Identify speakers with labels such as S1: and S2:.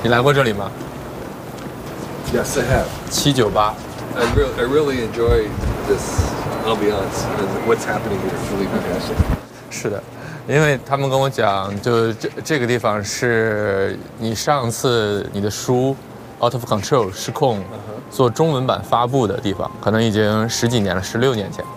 S1: 你来过这里吗？
S2: Yes, I have.
S1: 798。
S2: I really enjoy this ambiance and what's happening here. It's really fantastic.
S1: 是的，因为他们跟我讲，就这个地方是你上次你的书《Out of Control》失控做中文版发布的地方，可能已经10几年了，16年前。